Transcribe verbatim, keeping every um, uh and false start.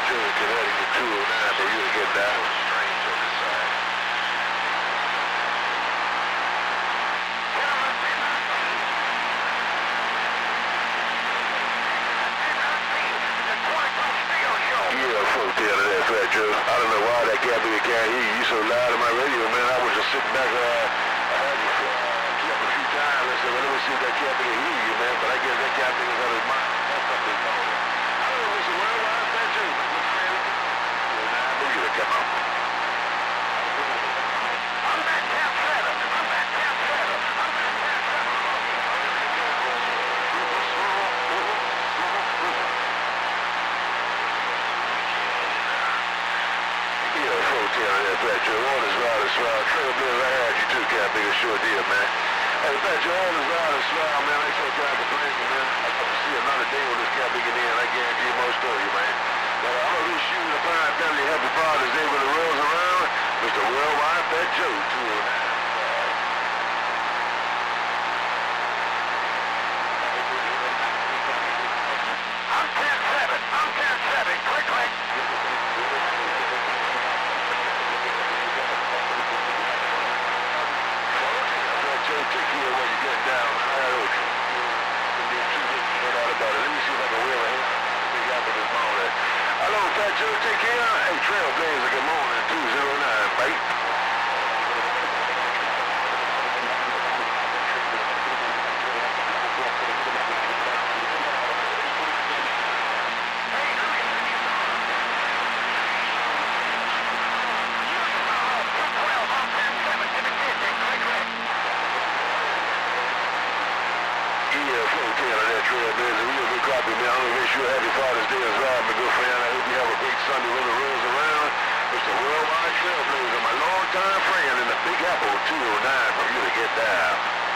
Joe, Connecticut two oh nine for you to get down. Strange on this side. Yeah, four ten of that, Fat Joe. I don't know why that cat nigga can't hear you. You so loud in my radio, man. I was just sitting back, uh, I had you uh, up a few times. I said, well, let me see if that cat nigga hear you, man. But I guess that cat nigga's on his mind. That's something going on. I don't know, listen, where was Fat Joe? What's the name? I knew you to come on. I'm back down seven. I'm back down seven. I'm back down seven. Yeah, four ten on that, Fat Joe. All is right, it's right. Trailblazer, I had you too, cat nigga. Sure did, man. Hey, Fat Joe, all is right, it's right, man. I ain't so glad to blame you, man. I hope to see another day with this cat nigga in. I guarantee you more story, man. But I'm gonna wish you and the fine family happy Father's Day when it rolls around. Mister Worldwide Fat Joe, two oh nine. I'm ten seven. I'm ten seven. Click, click. Joe, take care where you get down. High Ocean. No doubt about it. Let me see if I can wheel it. Big apple this morning. Hello, Fat Joe, take care. Hey, Trailblazer, good morning. two oh nine, mate. Trailblazer, we a good copy, man. I want to wish you a happy Father's Day as well, my good friend. I hope you have a great Sunday when it rolls around. Mister Worldwide Trailblazer, my longtime friend in the Big Apple two oh nine for you to get down.